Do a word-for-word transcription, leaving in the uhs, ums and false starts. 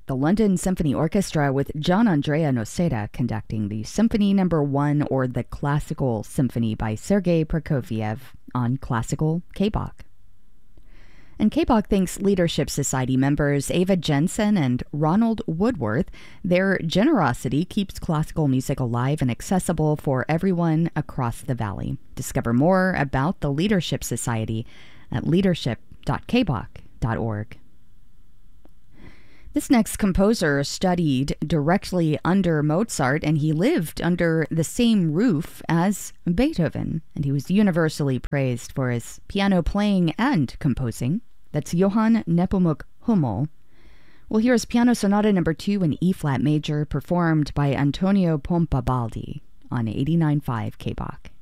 the London Symphony Orchestra with Gian Andrea Noceda conducting the Symphony Number One, or the Classical Symphony by Sergei Prokofiev, on Classical K B O C. And K B O C thanks Leadership Society members Ava Jensen and Ronald Woodworth. Their generosity keeps classical music alive and accessible for everyone across the valley. Discover more about the Leadership Society at leadership dot k b o c dot org. This next composer studied directly under Mozart, and he lived under the same roof as Beethoven, and he was universally praised for his piano playing and composing. That's Johann Nepomuk Hummel. Well, here's Piano Sonata Number Two in E-flat major, performed by Antonio Pompabaldi on eighty-nine point five K B O C.